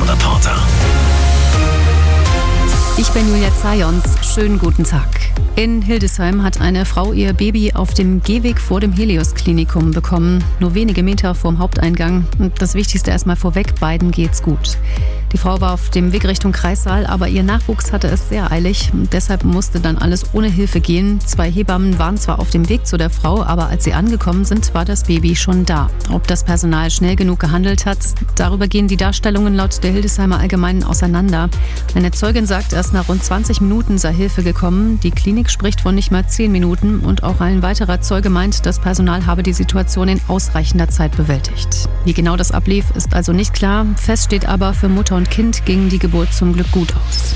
Reporter. Ich bin Julia Zajons. Schönen guten Tag. In Hildesheim hat eine Frau ihr Baby auf dem Gehweg vor dem Helios-Klinikum bekommen. Nur wenige Meter vorm Haupteingang. Und das Wichtigste erstmal vorweg, beiden geht's gut. Die Frau war auf dem Weg Richtung Kreissaal, aber ihr Nachwuchs hatte es sehr eilig. Deshalb musste dann alles ohne Hilfe gehen. 2 Hebammen waren zwar auf dem Weg zu der Frau, aber als sie angekommen sind, war das Baby schon da. Ob das Personal schnell genug gehandelt hat, darüber gehen die Darstellungen laut der Hildesheimer Allgemeinen auseinander. Eine Zeugin sagt, erst nach rund 20 Minuten sei Hilfe gekommen. Die Klinik spricht von nicht mal 10 Minuten und auch ein weiterer Zeuge meint, das Personal habe die Situation in ausreichender Zeit bewältigt. Wie genau das ablief, ist also nicht klar. Fest steht aber, für Mutter und Kind ging die Geburt zum Glück gut aus.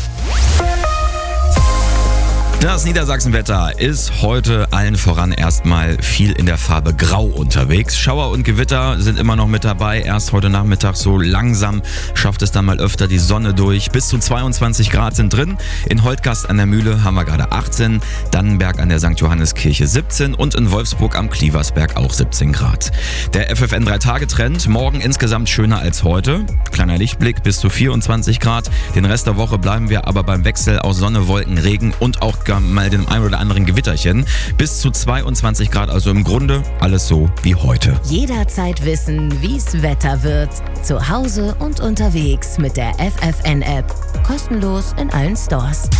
Das Niedersachsenwetter ist heute allen voran erstmal viel in der Farbe Grau unterwegs. Schauer und Gewitter sind immer noch mit dabei. Erst heute Nachmittag so langsam schafft es dann mal öfter die Sonne durch. Bis zu 22 Grad sind drin. In Holtgast an der Mühle haben wir gerade 18, Dannenberg an der St. Johanneskirche 17 und in Wolfsburg am Klieversberg auch 17 Grad. Der FFN 3-Tage-Trend, morgen insgesamt schöner als heute. Kleiner Lichtblick bis zu 24 Grad. Den Rest der Woche bleiben wir aber beim Wechsel aus Sonne, Wolken, Regen und auch mal dem ein oder anderen Gewitterchen. Bis zu 22 Grad, also im Grunde alles so wie heute. Jederzeit wissen, wie's Wetter wird. Zu Hause und unterwegs mit der FFN-App. Kostenlos in allen Stores.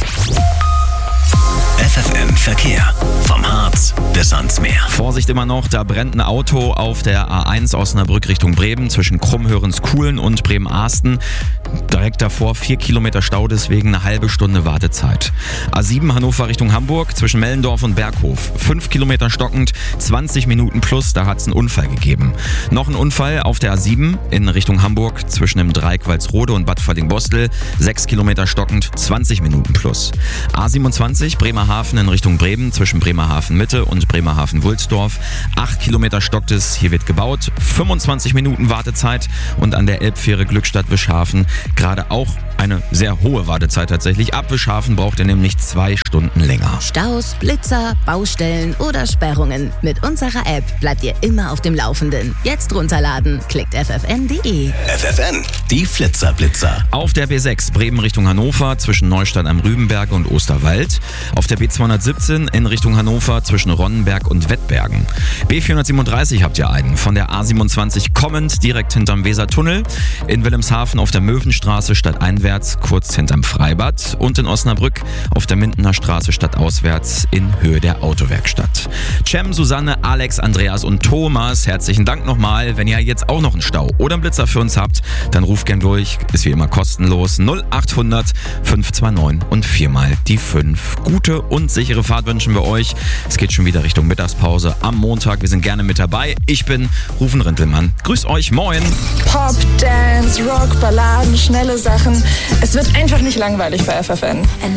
FFN Verkehr. Vom Harz bis ans Meer. Vorsicht immer noch, da brennt ein Auto auf der A1 Osnabrück Richtung Bremen zwischen Krummhörens-Kuhlen und Bremen-Ahsten. Direkt davor 4 Kilometer Stau, deswegen eine halbe Stunde Wartezeit. A7 Hannover Richtung Hamburg zwischen Mellendorf und Berghof. 5 Kilometer stockend, 20 Minuten plus, da hat es einen Unfall gegeben. Noch ein Unfall auf der A7 in Richtung Hamburg zwischen dem Dreieck Walsrode und Bad Falling-Bostel. 6 Kilometer stockend, 20 Minuten plus. A27 Bremerhaven in Richtung Bremen zwischen Bremerhaven Mitte und Bremerhaven-Wulsdorf. 8 Kilometer stockt es, hier wird gebaut. 25 Minuten Wartezeit und an der Elbfähre Glückstadt-Wischhafen gerade auch eine sehr hohe Wartezeit tatsächlich. Ab Wischhafen braucht ihr nämlich 2 Stunden länger. Staus, Blitzer, Baustellen oder Sperrungen. Mit unserer App bleibt ihr immer auf dem Laufenden. Jetzt runterladen, klickt ffn.de. FFN, die Flitzer-Blitzer. Auf der B6 Bremen Richtung Hannover zwischen Neustadt am Rübenberge und Osterwald. Auf der B217 in Richtung Hannover zwischen Ronnenberg und Wettbergen. B437 habt ihr einen. Von der A27 kommend direkt hinterm Wesertunnel. In Wilhelmshaven auf der Möwenstraße stadteinwärts kurz hinterm Freibad. Und in Osnabrück auf der Mindener Straße stadtauswärts in Höhe der Autowerkstatt. Cem, Susanne, Alex, Andreas und Thomas, herzlichen Dank nochmal. Wenn ihr jetzt auch noch einen Stau oder einen Blitzer für uns habt, dann ruft gern durch. Ist wie immer kostenlos. 0800 529 und 4 mal die 5. Gute und sichere Fahrt wünschen wir euch. Es geht schon wieder Richtung Mittagspause am Montag. Wir sind gerne mit dabei. Ich bin Rufen Rintelmann. Grüß euch, moin. Pop, Dance, Rock, Balladen, schnelle Sachen. Es wird einfach nicht langweilig bei FFN.